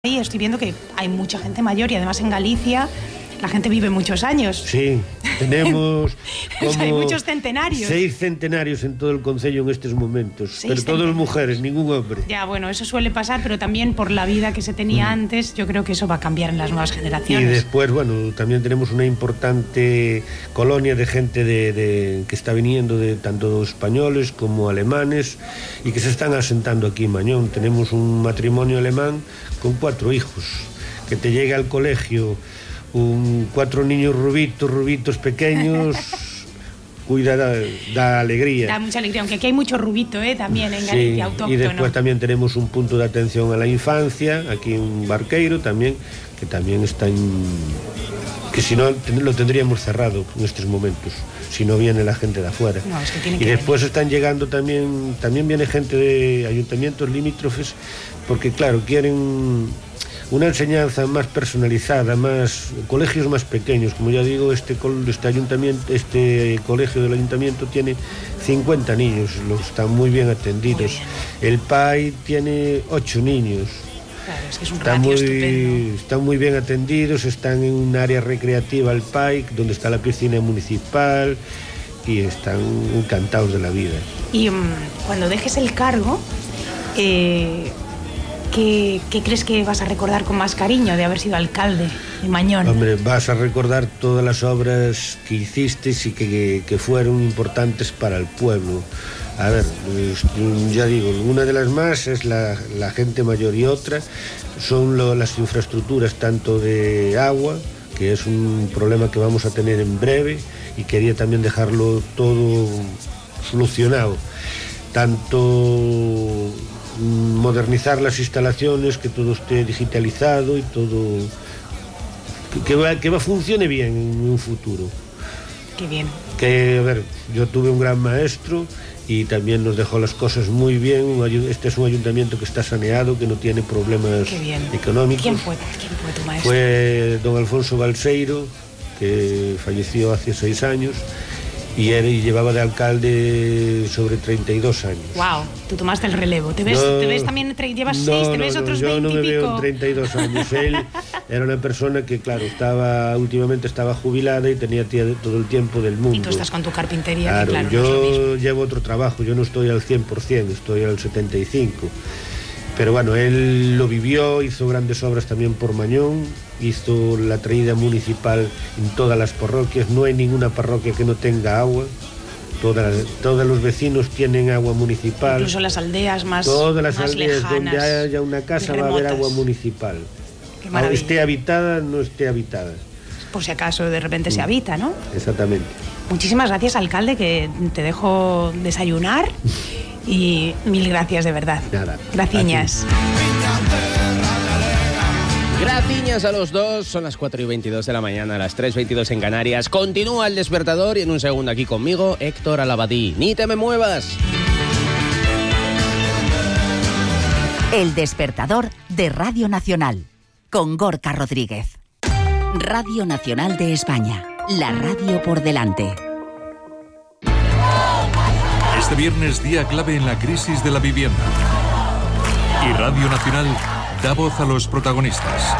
Y estoy viendo que hay mucha gente mayor y además en Galicia la gente vive muchos años. Sí, tenemos como hay muchos centenarios. 6 centenarios en todo el concello en estos momentos, pero todos mujeres, ningún hombre. Ya, bueno, eso suele pasar, pero también por la vida que se tenía antes, yo creo que eso va a cambiar en las nuevas generaciones. Y después, bueno, también tenemos una importante colonia de gente que está viniendo de tanto españoles como alemanes y que se están asentando aquí en Mañón. Tenemos un matrimonio alemán con 4 hijos, que te llega al colegio 4 niños rubitos pequeños. Cuida, da alegría. Da mucha alegría, aunque aquí hay mucho rubito, también en Galicia, autóctono. Y después también tenemos un punto de atención a la infancia, aquí en Barqueiro también, que también está que si no lo tendríamos cerrado en estos momentos, si no viene la gente de afuera. No, es que tiene y después están llegando también viene gente de ayuntamientos limítrofes, porque claro, quieren una enseñanza más personalizada, colegios más pequeños. Como ya digo, este colegio del ayuntamiento tiene 50 niños, están muy bien atendidos. El PAI tiene 8 niños. Claro, es que es un ratio estupendo. Están muy bien atendidos, están en un área recreativa el PAI, donde está la piscina municipal, y están encantados de la vida. Y cuando dejes el cargo, ¿Qué crees que vas a recordar con más cariño de haber sido alcalde de Mañón? Hombre, vas a recordar todas las obras que hiciste y que fueron importantes para el pueblo. A ver, ya digo, una de las más es la gente mayor, y otra son las infraestructuras, tanto de agua, que es un problema que vamos a tener en breve, y quería también dejarlo todo solucionado. Tanto modernizar las instalaciones, que todo esté digitalizado y todo que funcione bien en un futuro. Qué bien. Que, a ver, yo tuve un gran maestro y también nos dejó las cosas muy bien. Este es un ayuntamiento que está saneado, que no tiene problemas económicos. ¿Quién fue tu maestro? Fue don Alfonso Balseiro, que falleció hace 6 años. Y llevaba de alcalde sobre 32 años. Wow, tú tomaste el relevo. ¿Te ves también? ¿Llevas 6? ¿Te ves otros 20 y pico? Yo no me veo en 32 años. Él era una persona que, claro, últimamente estaba jubilada y tenía todo el tiempo del mundo. Y tú estás con tu carpintería. Claro, yo llevo otro trabajo, yo no estoy al 100%, estoy al 75%. Pero bueno, él lo vivió, hizo grandes obras también por Mañón, hizo la traída municipal en todas las parroquias. No hay ninguna parroquia que no tenga agua. Todos los vecinos tienen agua municipal. Incluso las aldeas más Todas las más aldeas lejanas, donde haya una casa va a haber agua municipal. Esté habitada, no esté habitada. Por si acaso de repente se habita, ¿no? Exactamente. Muchísimas gracias, alcalde, que te dejo desayunar. Y 1000 gracias, de verdad. Nada. Graciñas. Graciñas a los dos. Son las 4:22 de la mañana, las 3:22 en Canarias. Continúa el despertador y en un segundo aquí conmigo, Héctor Alabadí. ¡Ni te me muevas! El despertador de Radio Nacional, con Gorka Rodríguez. Radio Nacional de España, la radio por delante. Este viernes, día clave en la crisis de la vivienda. Y Radio Nacional da voz a los protagonistas.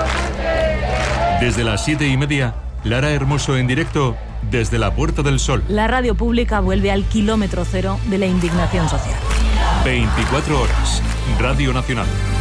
Desde las 7:30, Lara Hermoso en directo desde la Puerta del Sol. La radio pública vuelve al kilómetro cero de la indignación social. 24 horas. Radio Nacional.